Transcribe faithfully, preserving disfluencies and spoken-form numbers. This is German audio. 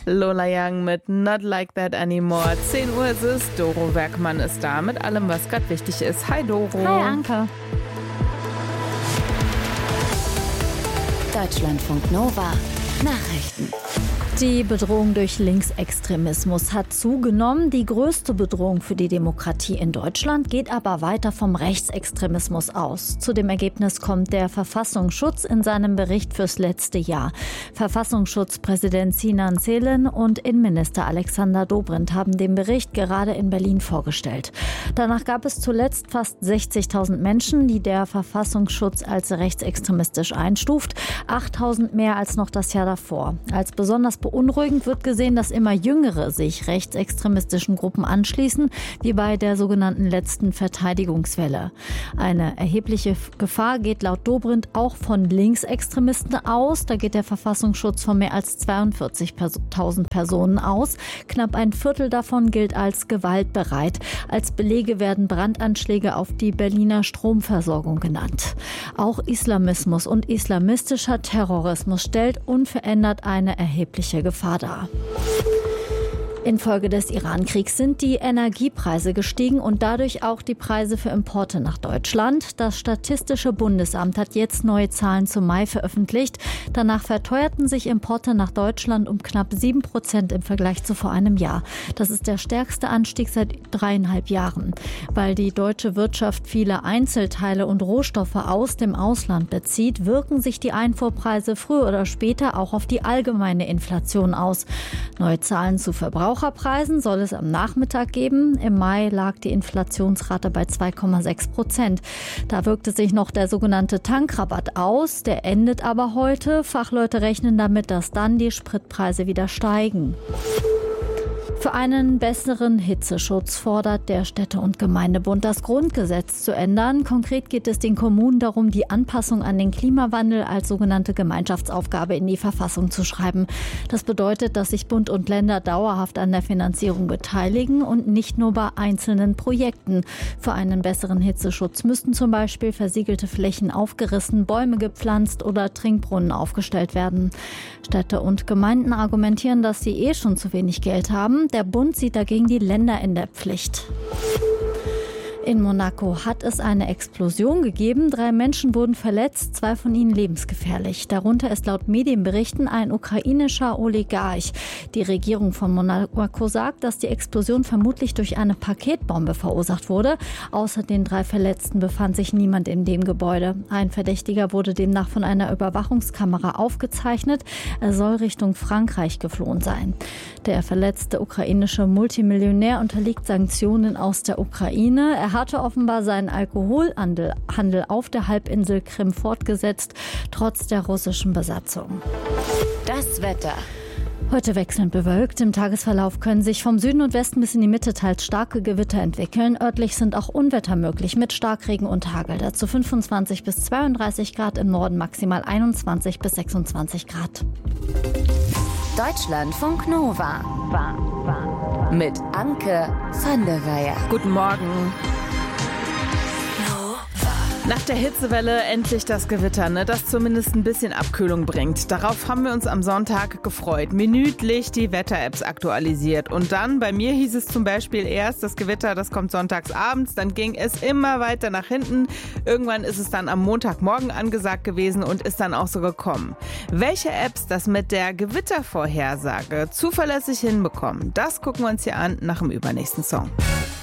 Lola Young mit Not Like That Anymore. zehn Uhr ist es, Doro Werkmann ist da mit allem, was gerade wichtig ist. Hi Doro. Hi Anke. Deutschlandfunk Nova Nachrichten. Die Bedrohung durch Linksextremismus hat zugenommen. Die größte Bedrohung für die Demokratie in Deutschland geht aber weiter vom Rechtsextremismus aus. Zu dem Ergebnis kommt der Verfassungsschutz in seinem Bericht fürs letzte Jahr. Verfassungsschutzpräsident Sinan Selen und Innenminister Alexander Dobrindt haben den Bericht gerade in Berlin vorgestellt. Danach gab es zuletzt fast sechzigtausend Menschen, die der Verfassungsschutz als rechtsextremistisch einstuft. achttausend mehr als noch das Jahr davor. Als besonders beunruhigend wird gesehen, dass immer Jüngere sich rechtsextremistischen Gruppen anschließen, wie bei der sogenannten letzten Verteidigungswelle. Eine erhebliche Gefahr geht laut Dobrindt auch von Linksextremisten aus. Da geht der Verfassungsschutz von mehr als zweiundvierzigtausend Personen aus. Knapp ein Viertel davon gilt als gewaltbereit. Als Belege werden Brandanschläge auf die Berliner Stromversorgung genannt. Auch Islamismus und islamistischer Terrorismus stellt unverändert eine erhebliche Gefahr dar. Infolge des Iran-Kriegs sind die Energiepreise gestiegen und dadurch auch die Preise für Importe nach Deutschland. Das Statistische Bundesamt hat jetzt neue Zahlen zum Mai veröffentlicht. Danach verteuerten sich Importe nach Deutschland um knapp sieben Prozent im Vergleich zu vor einem Jahr. Das ist der stärkste Anstieg seit dreieinhalb Jahren. Weil die deutsche Wirtschaft viele Einzelteile und Rohstoffe aus dem Ausland bezieht, wirken sich die Einfuhrpreise früher oder später auch auf die allgemeine Inflation aus. Neue Zahlen zu Verbrauchern Verbraucherpreisen soll es am Nachmittag geben. Im Mai lag die Inflationsrate bei zwei Komma sechs Prozent. Da wirkte sich noch der sogenannte Tankrabatt aus. Der endet aber heute. Fachleute rechnen damit, dass dann die Spritpreise wieder steigen. Für einen besseren Hitzeschutz fordert der Städte- und Gemeindebund, das Grundgesetz zu ändern. Konkret geht es den Kommunen darum, die Anpassung an den Klimawandel als sogenannte Gemeinschaftsaufgabe in die Verfassung zu schreiben. Das bedeutet, dass sich Bund und Länder dauerhaft an der Finanzierung beteiligen und nicht nur bei einzelnen Projekten. Für einen besseren Hitzeschutz müssten zum Beispiel versiegelte Flächen aufgerissen, Bäume gepflanzt oder Trinkbrunnen aufgestellt werden. Städte und Gemeinden argumentieren, dass sie eh schon zu wenig Geld haben. Der Bund sieht dagegen die Länder in der Pflicht. In Monaco hat es eine Explosion gegeben. Drei Menschen wurden verletzt, zwei von ihnen lebensgefährlich. Darunter ist laut Medienberichten ein ukrainischer Oligarch. Die Regierung von Monaco sagt, dass die Explosion vermutlich durch eine Paketbombe verursacht wurde. Außer den drei Verletzten befand sich niemand in dem Gebäude. Ein Verdächtiger wurde demnach von einer Überwachungskamera aufgezeichnet. Er soll Richtung Frankreich geflohen sein. Der verletzte ukrainische Multimillionär unterliegt Sanktionen aus der Ukraine. Er hatte offenbar seinen Alkoholhandel Handel auf der Halbinsel Krim fortgesetzt, trotz der russischen Besatzung. Das Wetter. Heute wechselnd bewölkt. Im Tagesverlauf können sich vom Süden und Westen bis in die Mitte teils starke Gewitter entwickeln. Örtlich sind auch Unwetter möglich mit Starkregen und Hagel. Dazu fünfundzwanzig bis zweiunddreißig Grad, im Norden maximal einundzwanzig bis sechsundzwanzig Grad. Deutschlandfunk Nova mit Anke van der Weyer. Guten Morgen. Nach der Hitzewelle endlich das Gewitter, ne, das zumindest ein bisschen Abkühlung bringt. Darauf haben wir uns am Sonntag gefreut. Minütlich die Wetter-Apps aktualisiert. Und dann, bei mir hieß es zum Beispiel erst, das Gewitter, das kommt sonntags abends. Dann ging es immer weiter nach hinten. Irgendwann ist es dann am Montagmorgen angesagt gewesen und ist dann auch so gekommen. Welche Apps das mit der Gewittervorhersage zuverlässig hinbekommen, das gucken wir uns hier an nach dem übernächsten Song.